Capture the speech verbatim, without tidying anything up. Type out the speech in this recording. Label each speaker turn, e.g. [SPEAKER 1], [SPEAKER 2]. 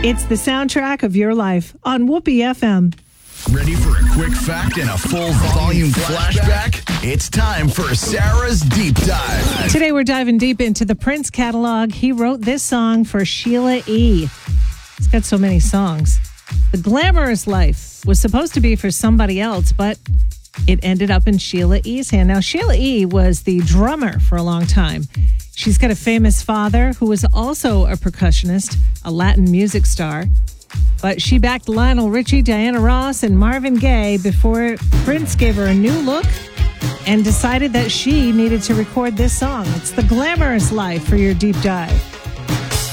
[SPEAKER 1] It's the soundtrack of your life on Whoopee F M.
[SPEAKER 2] Ready for a quick fact and a full volume flashback? It's time for Sarah's Deep Dive.
[SPEAKER 1] Today we're diving deep into the Prince catalog. He wrote this song for Sheila E. He's got so many songs. The Glamorous Life was supposed to be for somebody else, but it ended up in Sheila E.'s hand. Now, Sheila E. was the drummer for a long time. She's got a famous father who was also a percussionist, a Latin music star. But she backed Lionel Richie, Diana Ross, and Marvin Gaye before Prince gave her a new look and decided that she needed to record this song. It's The Glamorous Life for your deep dive.